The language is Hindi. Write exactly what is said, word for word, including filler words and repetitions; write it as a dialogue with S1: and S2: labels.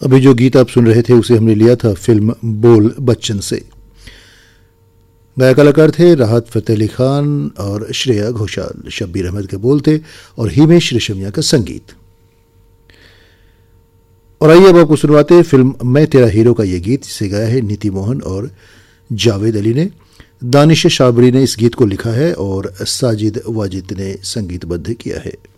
S1: अभी जो गीत आप सुन रहे थे उसे हमने लिया था फिल्म बोल बच्चन से। गायक कलाकार थे राहत फतेह अली खान और श्रेया घोषाल। शब्बीर अहमद के बोल थे और हिमेश रेशमिया का संगीत। और आइए अब आपको सुनवाते फिल्म मैं तेरा हीरो का ये गीत, जिसे गाया है नीति मोहन और जावेद अली ने। दानिश शाबरी ने इस गीत को लिखा है और साजिद वाजिद ने संगीतबद्ध किया है।